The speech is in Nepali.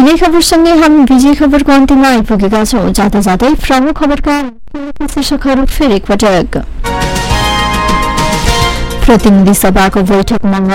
यिनै खबरसँगै हामी विजय खबरको अन्त्यमा आइपुगेका छौं। जाँदा जाँदै प्रमुख खबरका शीर्षकहरू फेरि एकपटक। प्रतिनिधि सभाको बैठक